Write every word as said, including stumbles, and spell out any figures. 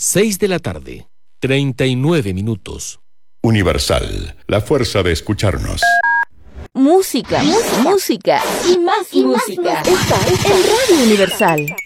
Seis de la tarde, treinta y nueve minutos. Universal, la fuerza de escucharnos. Música, música, música y más y música. Esta es el Radio Universal.